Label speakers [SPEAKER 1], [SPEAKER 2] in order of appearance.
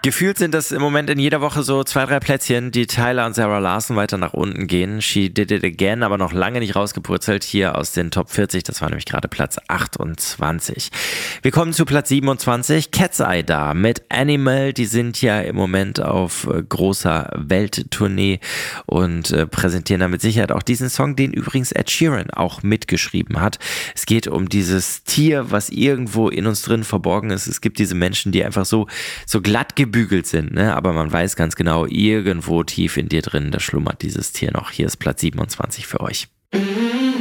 [SPEAKER 1] Gefühlt sind das im Moment in jeder Woche so 2, 3 Plätzchen, die Tyler und Sarah Larson weiter nach unten gehen. She Did It Again, aber noch lange nicht rausgepurzelt hier aus den Top 40. Das war nämlich gerade Platz 28. Wir kommen zu Platz 27. Cat's Eye da mit Animal. Die sind ja im Moment auf großer Welttournee und präsentieren da mit Sicherheit auch diesen Song, den übrigens Ed Sheeran auch mitgeschrieben hat. Es geht um dieses Tier, was irgendwo in uns drin verborgen ist. Es gibt diese Menschen, die einfach so glatt gebügelt sind, ne? Aber man weiß ganz genau, irgendwo tief in dir drin, da schlummert dieses Tier noch. Hier ist Platz 27 für euch.